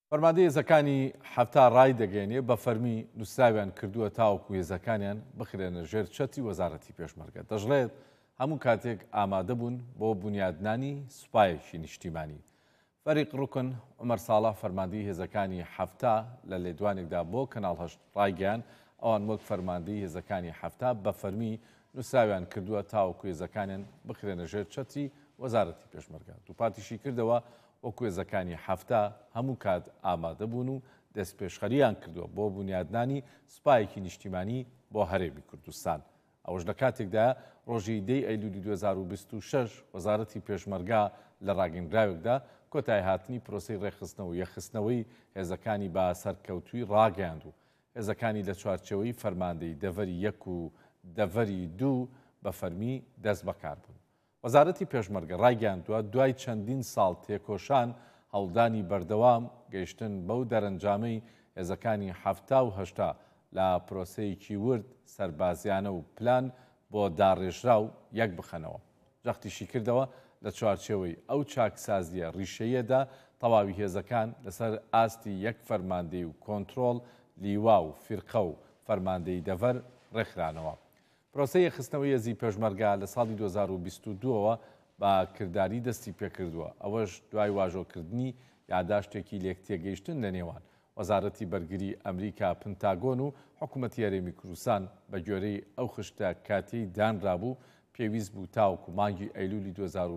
فەرماندەی هێزەکانی هەفتا ڕای دەگەێنێ بە فەرمی نووسراویان کردووە تاوەکو هێزەکانیان بخرێنە ژێر چەتی وەزارەتی پێشمەرگە. دەژڵێت هەموو کاتێک ئامادە بوون بۆ بنیادنانی سوپایەکی نیشتیمانی. فەریق ڕوکن عومەر ساڵح فەرماندەی هێزەکانی هەفتا لە لێدوانێکدا بۆ کەناڵ هەشت ڕایگەیان ئەوان وەک فەرماندەی هێزەکانی هەفتا بە فەرمی نووسراویان کردووە تاوەکو هێزەکانیان بخرێنە ژێر چەتی وەزارەتی پێشمەرگە. دووپاتیشی کردەوە وەکو هێزەکانی هەفتا هەموو کات ئامادە بوون و دەست پێشخەریان کردووە بۆ بنیادنانی سوپایەکی نیشتیمانی بۆ هەرێمی کوردستان. ئەوەش لە کاتێکدا ڕۆژی 10 ئەیلولی 2026 وەزارەتی پێشمەرگا لە ڕاگەیەنراوێکدا کۆتای هاتنی پرۆسەی ڕێخستنەوە و یەخستنەوەی هێزەکانی بە سەرکەوتووی ڕاگەیاند و هێزەکانی لە چوارچەوەی فەرماندەی دەڤەری 1 و دەڤەری 2 بە فەرمی دەست بەکار بوون. وەزارەتی پێشمەرگە ڕایگەیاندووە دوای چەندین ساڵ تێکۆشان هەوڵدانی بەردەوام گەیشتن بەو دەرەنجامەی هێزەکانی هەفتا و هەشتا لە پرۆسەیەکی ورد سەربازیانە و پلان بۆ داڕێژرا و یەک بخەنەوە. جەختیشی کردەوە لە چوارچێوەی ئەو چاکسازیە ڕیشەیەدا تەواوی هێزەکان لەسەر ئاستی یەک فەرماندەی و کۆنتترۆل لیوا و فرقە و فەرماندەی دەڤەر ڕێکخرانەوە. پرۆسەی خستنەوەی هێزی پێشمەرگا لە ساڵی 2022ەوە بە کردداری دەستی پێکردووە. ئەوەش دوای واژۆکردنی یاداشتێکی لێکتێگەیشتن لە نێوان وەزارەتی بەرگری ئەمریکا پنتاگۆن و حکوومەتی هەرێمی کوردستان بە گوێرەی ئەو خشتە کاتەی دانرابوو پێویست بوو تاوەکو مانگی ئەیلولی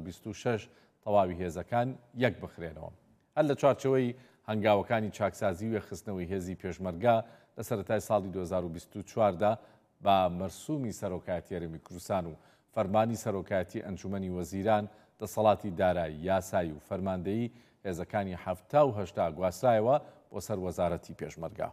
2026 تەواوی هێزەکان یەک بخرێنەوە. هەر لە چوارچەوەی هەنگاوەکانی چاکسازی و یەخستنەوەی هێزی پێشمەرگا لە سەرەتای ساڵی 2024دا بە مەرسومی سەرۆکایەتی هەرێمی کوردستان و فەرمانی سەرۆکایەتی ئەنجومەنی وەزیران دەسەڵاتی دارایی یاسایی و فەرماندەیی هێزەکانی هەفتا و هەشتا گواسرایەوە بۆ سەر وەزارەتی پێشمەرگا.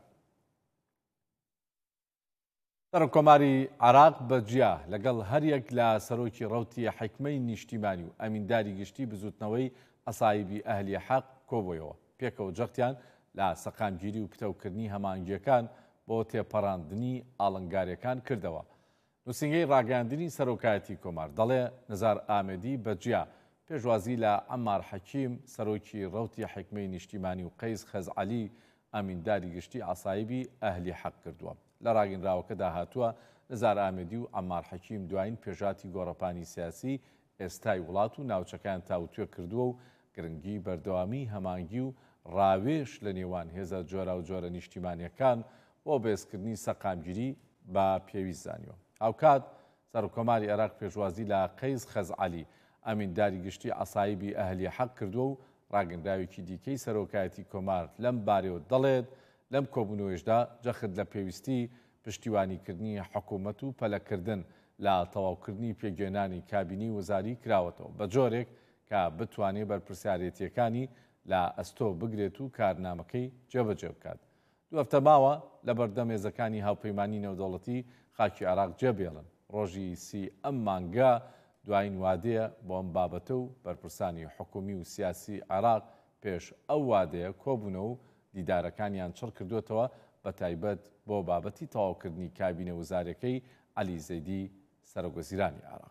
سەرۆکۆماری عێراق بەجیا لەگەڵ هەریەک لە سەرۆکی ڕەوتی حکمەی نیشتیمانی و ئەمینداری گشتی بزوتنەوەی ئەسایبی ئەهلی حەق کۆبوویەوە. پێکەوە جەختیان لە سەقامگیری و پتەوکردنی هەمانگیەکان بۆ تێپەڕاندنی ئاڵنگاریەکان کردەوە. نووسنگەی ڕاگەاندنی سەرۆکایەتی کۆمار دەڵێ نزار ئامێدی بەجیا پێشوازی لە عەمار حەکیم سەرۆکی ڕەوتی حکمەی نیشتیمانی و قەیس خەزعەلی ئەمینداری گشتی ئاسایبی ئەهلی حەق کردووە. لە ڕاگەنراوەکەدا هاتووە نزار ئامێدی و عەمار حەکیم دوایین پێشاتی گۆڕەپانی سیاسی ئێستای وڵات و ناوچەکان تاوتوێ کردووە و گرنگی بەردەوامی هەمانگی و ڕاوێش لە نێوان هێزە جۆرا و جۆرە نیشتیمانیەکان بۆ بێزکردنی سەقامگیری بە پێویست زانیوە. ئەوکات سەرۆکۆماری عێراق پێشوازی لە قەیس خەزعەلی ئەمینداری گشتی ئاسایبی ئەهلی حەق کردووە و ڕاگەندراوێکی دیکەی سەرۆکایەتی کۆمار لەم بارەوە دەڵێت لەم کۆبوونەوەشدا جەخت لە پێویستی پشتیوانیکردنی حکوومەت و پەلەکردن لە تەواوکردنی پێگوێنانی کابینی وەزاری کراوەتەوە بە جۆرێک کە بتوانێت بەرپرسیارەتیەکانی لە ئەستۆ بگرێت و کارنامەکەی جێبەجێ بکات. دوو هەفتە ماوە لە بەردەم هێزەکانی هاوپەیمانی نێودەوڵەتی خاکی عێراق جێبێڵن. ڕۆژی سی ئەم مانگە دوایین وادەیە بۆ ئەم بابەتە و بەرپرسانی حکومی و سیاسی عێراق پێش ئەو وادەیە کۆبوونەوە و دیدارەکانیان چڕ کردوێتەوە بە تایبەت بۆ بابەتی تەواوکردنی کابینە وەزارەکەی عەلی زەیدی سەرۆکوەزیرانی عێراق.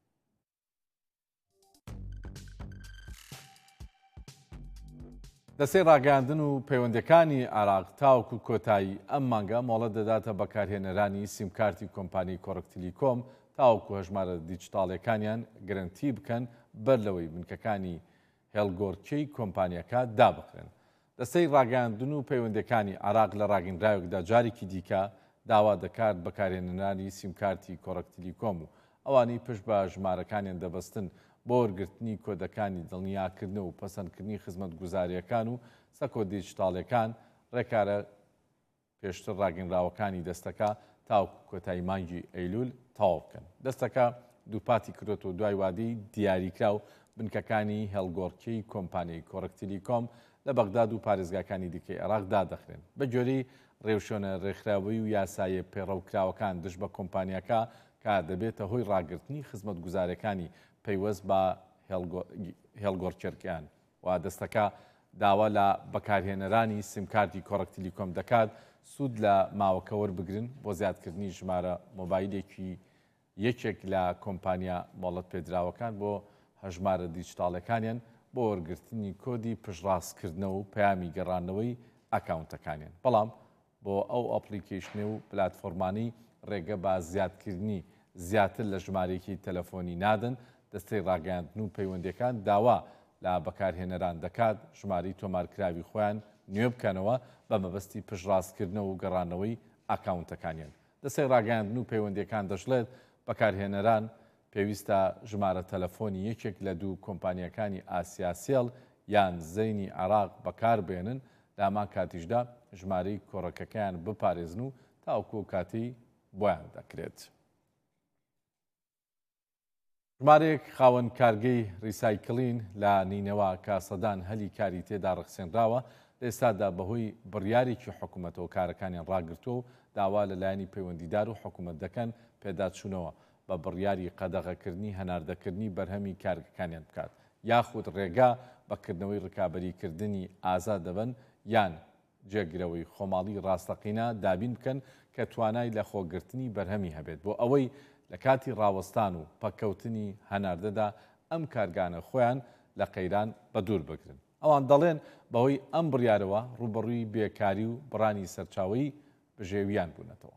دەسێ ڕاگەاندن و پەیوەندەکانی عێراق تاوەکو کۆتایی ئەم مانگە مۆڵەت دەداتە بەکارهێنەرانی سیمکارتی کۆمپانیای کۆڕک تیلیکۆم تاوەکو هەژمارە دیجیتاڵیەکانیان گەرنتی بکەن بەر لەوەی بنکەکانی هێڵگۆڕکەی کۆمپانیەکە دابخرێن. دەستەی ڕاگەاندن و پەیوەندەکانی عێراق لە ڕاگەیەنراوێکدا جارێکی دیکە داوا دەکات بەکارهێنەرانی سیمکارتی کۆڕک تیلیکۆم و ئەوانەی پشت بە ژمارەکانیان دەبەستن بۆ وەرگرتنی کۆدەکانی دڵنیاکردنەوە و پەسەندکردنی خزمەتگوزاریەکان و سەکۆ دیجیتاڵیەکان ڕێکارە پێشتر ڕاگەنراوەکانی دەستەکە تاوەکو کۆتایی مانگی ئەیلول تەواو بکەن. دەستەکە دووپاتی کردوێتەوە دوای وادەی دیاریکرا و بنکەکانی هێڵگۆڕکەی کۆمپانیای کۆڕک تیلیکۆم لە بەغداد و پارێزگاکانی دیکەی عێراق دادەخرێن. بە گوێرەی ڕێوشۆنە ڕێکخراوەی و یاسایە پێڕەوکراوەکان دژ بە کۆمپانیەکە کە دەبێتە هۆی ڕاگررتنی خزمەتگوزارەکانی پەیوەست بە هێڵگۆڕکێرکیان و دەستەکە داوا لە بەکارهێنەرانی سیمکارتی کۆڕک تیلیکۆم دەکات سوود لە ماوەکە وەربگرن بۆ زیادکردنی ژمارە مۆبایلێکی یەکێک لە کۆمپانیا مۆڵەت پێدراوەکان بۆ هەژمارە دیجیتاڵەکانیان بۆ بۆ وەرگرتنی کۆدی پشتڕاستکردنەوە و پەیامی گەڕانەوەی ئەکاونتەکانیان. بەڵام بۆ ئەو ئەپلیکیشنە و پلاتفۆرمانی ڕێگە بە زیادکردنی زیاتر لە ژمارەیەکی تەلەفۆنی نادن، دەستەی ڕاگەاندن و پەیوەندیەکان داوا لە بەکارهێنەران دەکات ژمارەی تۆمارکراوی خۆیان نوێ بکەنەوە بە مەبەستی پشتڕاستکردنەوە و گەڕانەوەی ئەکاونتەکانیان. دەستەی ڕاگەاندن و پەیوەندیەکان دەژڵێت بەکارهێنەران پێویستە ژمارە تەلەفۆنی یەکێک لە دوو کۆمپانیەکانی ئاسیاسیێڵ یان زەینی عێراق بەکاربێنن، لە هەمان کاتیشدا ژمارەی کۆڕەکەکەیان بپارێزن و تاوەکو کاتی بۆیان دەکرێت. ژمارەیەک خاوەن کارگەی ریسایکلین لە نینەوە کە سەدان هەلی کاری تێدا ڕەخسێنراوە لێستادا بەهۆی بڕیارێکی حکوومەتەوە کارەکانیان ڕاگرتووە و داوا لەلایەنی پەیوەندیدار و حکوومەت دەکەن پێداچوونەوە بە بڕیاری قەدەغەکردنی هەناردەکردنی بەرهەمی کارگەکانیان بکات، یاخود ڕێگا بەکردنەوەی ڕکابەریکردنی ئازاد دەبن یان جێگرەوەی خۆماڵی ڕاستەقینە دابین بکەن کە توانای لە خۆگرتنی بەرهەمی هەبێت بۆ ئەوەی لە کاتی ڕاوەستان و پەککەوتنی هەناردەدا ئەم کارگانە خۆیان لە قەیران بە دوور بگرن. ئەوان دەڵێن بەهۆی ئەم بڕیارەوە ڕوبەڕووی بێکاری و بڕانی سەرچاوی بژێویان بوونەتەوە.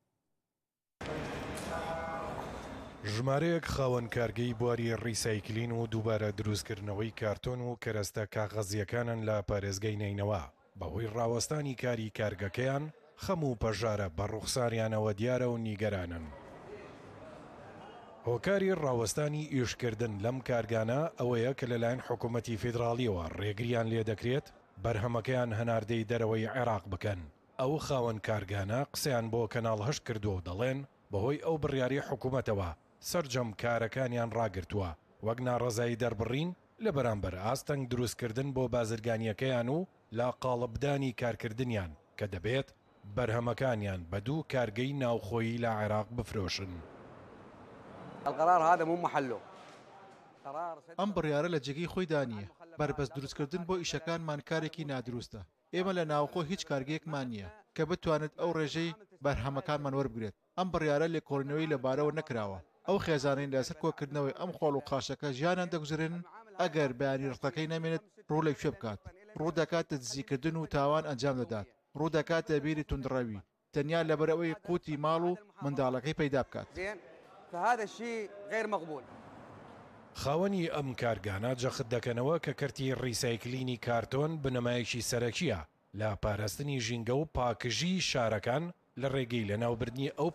ژمارەیەک خاوەن کارگەی بواری ڕیسایکلین و دووبارە دروستکردنەوەی کارتۆن و کەرەستە کاغەزیەکانن لە پارێزگای نینەوە بەهۆی ڕاوەستانی کاری کارگەکەیان خەم و پەژارە بە ڕوخساریانەوە دیارە و نیگەرانن. هۆکاری ڕاوەستانی ئیشکردن لەم کارگانە ئەوەیە کە لەلایەن حکوومەتی فیدراڵیەوە ڕێگریان لێ دەکرێت بەرهەمەکەیان هەناردەی دەرەوەی عێراق بکەن. ئەو خاوەن کارگانە قسەیان بۆ کەناڵ هەشت کردو و دەڵێن بەهۆی ئەو بڕیاری حکوومەتەوە سەرجەم کارەکانیان ڕاگرتووە وەک ناڕەزایی دەربڕین لە بەرامبەر ئاستەنگ دروستکردن بۆ بازرگانیەکەیان و لا قاڵبدانی کارکردنیان کە دەبێت بەرهەمەکانیان بە دوو کارگەی ناوخۆیی لە عێراق بفرۆشن. ئەم بڕیارە لە جێگەی خۆی دانیە بربەست دروستکردن بۆ ئیشەکانمان کارێکی نادروستە. ئێمە لە ناوخۆ هیچ کارگەیەکمان نییە کە بتوانێت ئەو ڕێژەی بەرهەمەکانمان وەربگرێت. ئەم بڕیارە لێکۆڵینەوەی لەبارەوە نەکراوە. ئەو خێزانەی لەسەر کۆکردنەوەی ئەم خۆڵ و قاشەکە ژیانیان دەگوزرێن ئەگەر بەیانی ڕستەکەی نامێنێت ڕوو لە کوێ بکات، ڕوو دەکاتە دزیکردن و تاوان ئەنجام دەدات، ڕوو دەکاتە بیری توندڕەوی تەنیا لەبەرەوەی قوتی ماڵ و منداڵەکەی پەیدا بکات. خاوەنی ئەم کارگانە جەخت دەکەنەوە کە کەرتی ڕیسایکلینی کارتۆن بنەمایەکی سەرەکیە لە پاراستنی ژینگە و پاکژی شارەکان لە ڕێگەی لەناوبردنی ئەو